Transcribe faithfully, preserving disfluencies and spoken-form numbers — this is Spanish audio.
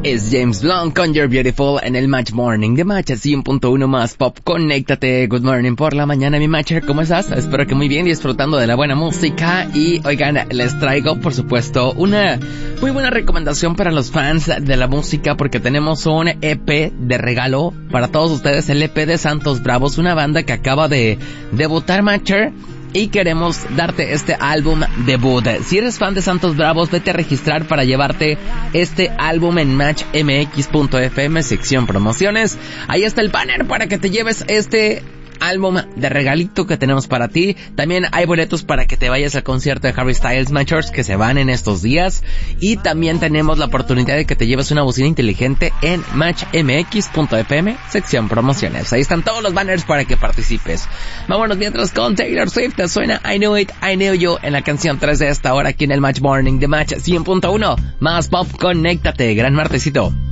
Es James Blunt con You're Beautiful en el Match Morning de Match cien punto uno más Pop. Conéctate. Good morning por la mañana, mi Matcher. ¿Cómo estás? Espero que muy bien, disfrutando de la buena música. Y oigan, les traigo, por supuesto, una muy buena recomendación para los fans de la música, porque tenemos un E P de regalo para todos ustedes. El E P de Santos Bravos, una banda que acaba de debutar, Matcher, y queremos darte este álbum debut. Si eres fan de Santos Bravos, vete a registrar para llevarte este álbum en match m x punto f m, sección promociones. Ahí está el banner para que te lleves este álbum de regalito que tenemos para ti. También hay boletos para que te vayas al concierto de Harry Styles, Matchers, que se van en estos días. Y también tenemos la oportunidad de que te lleves una bocina inteligente en match m x punto f m, sección promociones. Ahí están todos los banners para que participes. Vámonos mientras con Taylor Swift. Te suena I Knew It, I Knew You en la canción tres de esta hora aquí en el Match Morning de Match cien punto uno más Pop. Conéctate. Gran martesito.